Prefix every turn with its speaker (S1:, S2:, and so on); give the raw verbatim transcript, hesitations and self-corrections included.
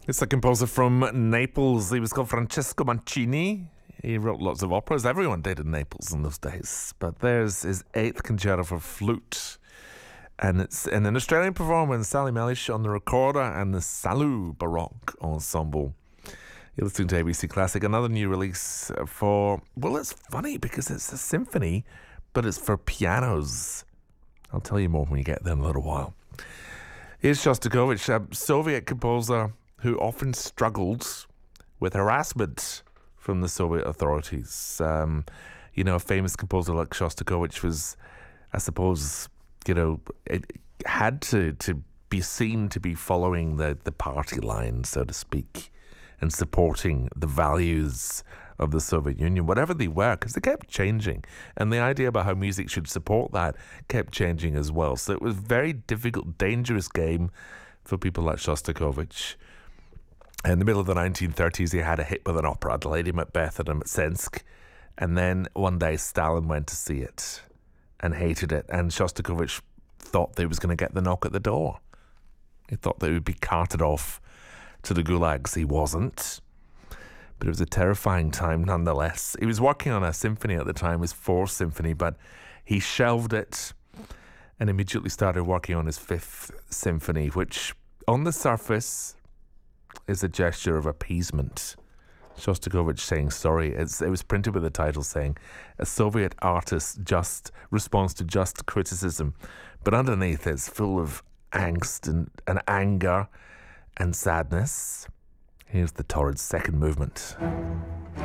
S1: It's a composer from Naples. He was called Francesco Mancini. He wrote lots of operas. Everyone did in Naples in those days. But there's his eighth concerto for flute. And it's in an Australian performance, Sally Mellish on the recorder and the Salut Baroque Ensemble. You're listening to A B C Classic. Another new release for, well, it's funny because it's a symphony, but it's for pianos. I'll tell you more when we get there in a little while. Here's Shostakovich, a Soviet composer who often struggled with harassment from the Soviet authorities. Um, you know, a famous composer like Shostakovich was, I suppose, you know, it had to, to be seen to be following the, the party line, so to speak, and supporting the values of the Soviet Union, whatever they were, because they kept changing. And the idea about how music should support that kept changing as well. So it was a very difficult, dangerous game for people like Shostakovich. In the middle of the nineteen thirties, he had a hit with an opera, The Lady Macbeth at Mtsensk. And then one day Stalin went to see it and hated it. And Shostakovich thought that he was going to get the knock at the door. He thought that he would be carted off to the gulags. He wasn't. But it was a terrifying time nonetheless. He was working on a symphony at the time, his fourth symphony, but he shelved it and immediately started working on his fifth symphony, which on the surface is a gesture of appeasement. Shostakovich saying sorry. It's, it was printed with a title saying, a Soviet artist just responds to just criticism. But underneath it's full of angst and, and anger and sadness. Here's the torrid second movement.